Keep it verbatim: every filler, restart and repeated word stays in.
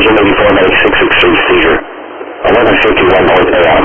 Jim eighty-four, medic six six three, seizure. eleven fifty-one North A M.